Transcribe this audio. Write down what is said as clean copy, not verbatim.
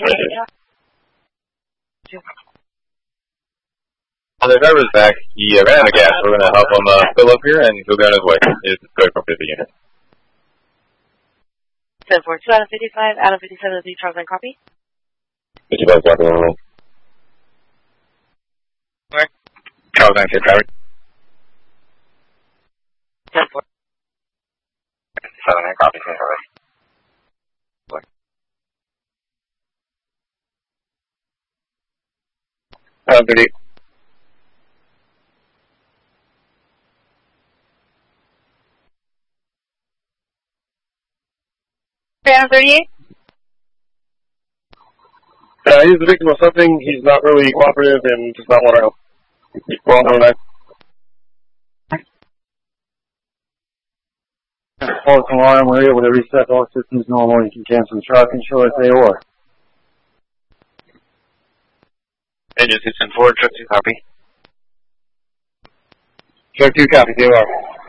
The driver's back. He ran out of gas. We're going to help him fill up here, and he'll be on his way. It's good from 50 unit. 742 out of 55, out of 57 of the Charles line copy. 55 copy on the line. Where? Charles line, safe driver. 10-4. 7 copy, safe driver. 30. Phantom 38? He's the victim of something. He's not really cooperative and does not want to help. Well, no, that. False alarm, we're able to reset all systems normal. You can cancel the truck and show us AOR. Engine 6 and 4, truck 2 copy. Truck 2 copy, AOR.